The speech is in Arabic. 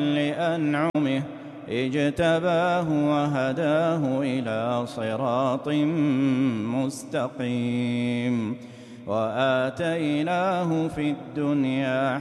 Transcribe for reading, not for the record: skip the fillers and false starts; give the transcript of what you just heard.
لأنعمه اجتباه وهداه إلى صراط مستقيم وآتيناه في الدنيا